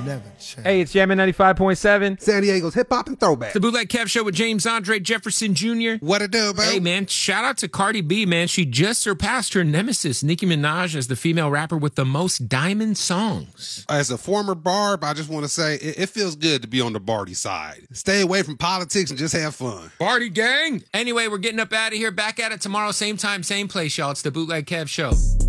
never change. Hey, it's Jammin' 95.7. San Diego's hip-hop and throwback. The Bootleg Kev Show with James Andre Jefferson Jr. What it do, baby? Hey, man, shout out to Cardi B, man. She just surpassed her nemesis, Nicki Minaj, as the female rapper with the most diamond songs. As a former barb, I just want to say it feels good to be on the Barty side. Stay away from politics and just have fun. Barty gang! Anyway, we're getting up out of here. Back at it tomorrow, same time, same place, y'all. It's the Bootleg Kev Show.